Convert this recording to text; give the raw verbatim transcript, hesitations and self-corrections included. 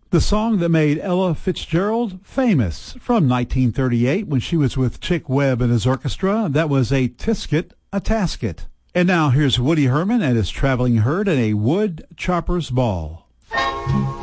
The song that made Ella Fitzgerald famous from nineteen thirty-eight when she was with Chick Webb and his orchestra, that was A Tisket, a Tasket. And now here's Woody Herman and his traveling herd at a wood chopper's ball.